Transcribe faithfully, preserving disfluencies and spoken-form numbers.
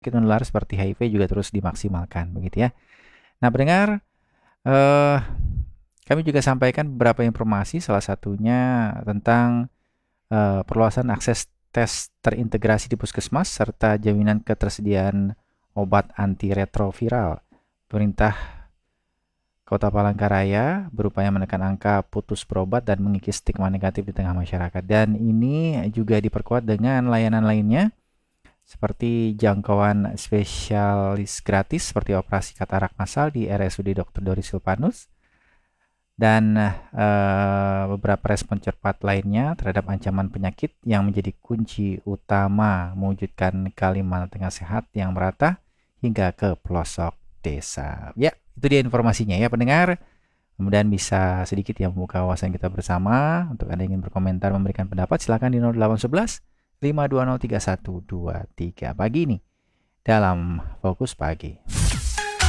penyakit menular seperti H I V juga terus dimaksimalkan, begitu ya. Nah, pendengar, eh, kami juga sampaikan beberapa informasi, salah satunya tentang eh, perluasan akses tes terintegrasi di puskesmas serta jaminan ketersediaan obat antiretroviral. Pemerintah Kota Palangkaraya berupaya menekan angka putus berobat dan mengikis stigma negatif di tengah masyarakat. Dan ini juga diperkuat dengan layanan lainnya seperti jangkauan spesialis gratis seperti operasi katarak massal di R S U D dokter Doris Silvanus dan uh, beberapa respon cepat lainnya terhadap ancaman penyakit yang menjadi kunci utama mewujudkan Kalimantan Tengah sehat yang merata hingga ke pelosok desa. Ya, itu dia informasinya ya pendengar. Kemudian bisa sedikit ya membuka wawasan kita bersama. Untuk Anda yang ingin berkomentar, memberikan pendapat, silakan di nol delapan satu satu lima dua nol tiga satu dua tiga pagi ini dalam Fokus Pagi.